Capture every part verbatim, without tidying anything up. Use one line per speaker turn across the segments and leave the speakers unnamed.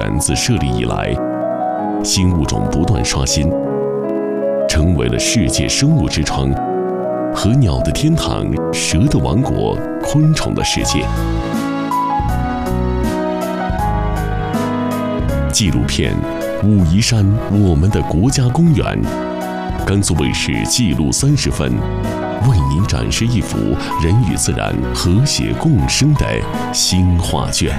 园自设立以来，新物种不断刷新，成为了世界生物之窗和鸟的天堂、蛇的王国、昆虫的世界。纪录片《武夷山，我们的国家公园》，甘肃卫视纪录三十分，为您展示一幅人与自然和谐共生的新画卷。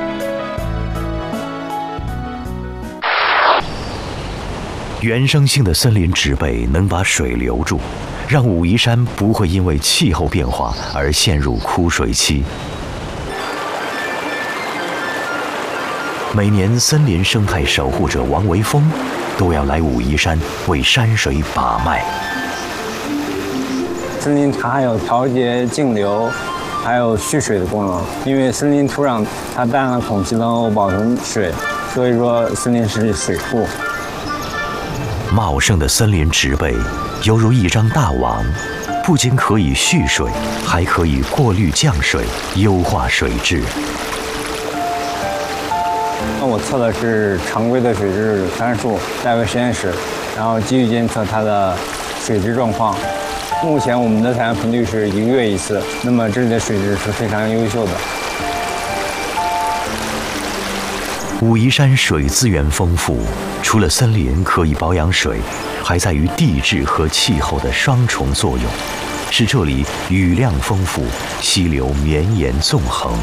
原生性的森林植被能把水留住，让武夷山不会因为气候变化而陷入枯水期。每年，森林生态守护者王维峰都要来武夷山为山水把脉。
森林它还有调节径流，还有蓄水的功能。因为森林土壤它大量的空气能够保存水，所以说森林是水库。
茂盛的森林植被犹如一张大网，不仅可以蓄水，还可以过滤降水，优化水质。
那我测的是常规的水质参数，带回实验室，然后继续监测它的水质状况。目前我们的采样频率是一个月一次，那么这里的水质是非常优秀的。
武夷山水资源丰富，除了森林可以保养水，还在于地质和气候的双重作用，使这里雨量丰富，溪流绵延纵横。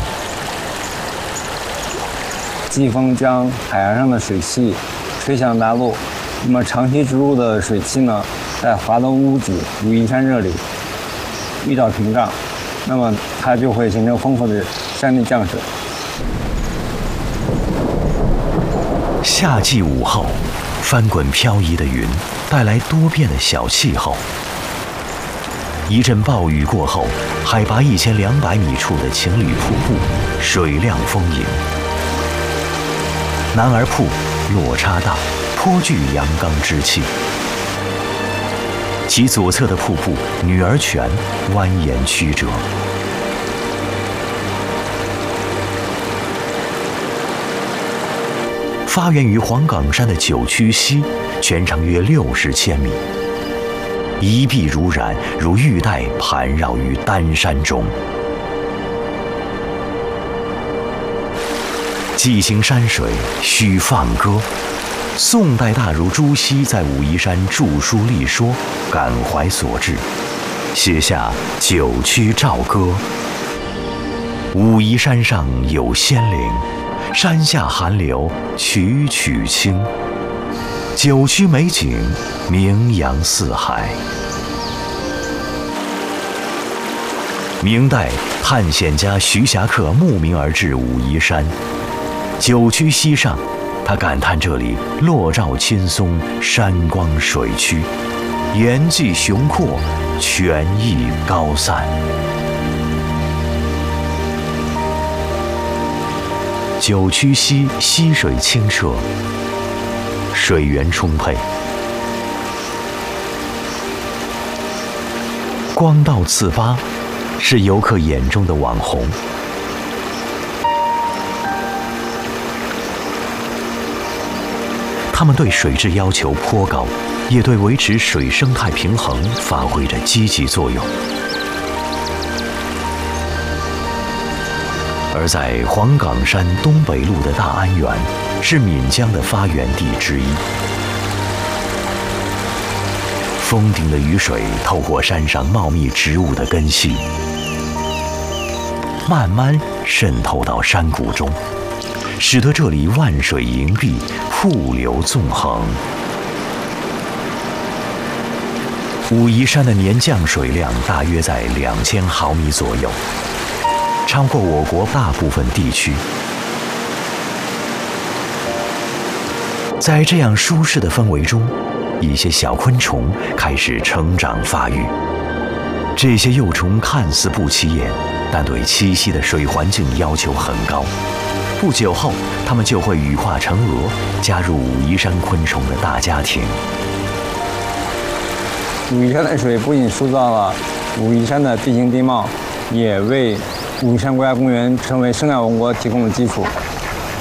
季风将海洋上的水汽吹向大陆，那么长期植入的水汽呢，在华东屋脊武夷山这里遇到屏障，那么它就会形成丰富的山地降水。
夏季午后，翻滚飘移的云带来多变的小气候。一阵暴雨过后，海拔一千两百米处的情侣瀑布水量丰盈。男儿瀑落差大，颇具阳刚之气。其左侧的瀑布女儿泉蜿蜒曲折。发源于黄岗山的九曲溪，全长约六十千米，一碧如染，如玉带盘绕于丹山中。寄行山水须放歌，宋代大儒朱熹在武夷山著书立说，感怀所致，写下《九曲棹歌》。武夷山上有仙灵，山下寒流曲曲清。九曲美景名扬四海。明代探险家徐霞客慕名而至武夷山。九曲溪上，他感叹这里落照青松，山光水曲，岩际雄阔，泉意高散。九曲溪溪水清澈，水源充沛，光道次八是游客眼中的网红。他们对水质要求颇高，也对维持水生态平衡发挥着积极作用。而在黄岗山东北麓的大安源，是岷江的发源地之一。峰顶的雨水透过山上茂密植物的根系，慢慢渗透到山谷中，使得这里万水盈碧，瀑流纵横。武夷山的年降水量大约在两千毫米左右，超过我国大部分地区。在这样舒适的氛围中，一些小昆虫开始成长发育。这些幼虫看似不起眼，但对栖息的水环境要求很高。不久后，它们就会羽化成蛾，加入武夷山昆虫的大家庭。
武夷山的水不仅塑造了武夷山的地形地貌，也为武夷山国家公园成为生态王国提供了基础。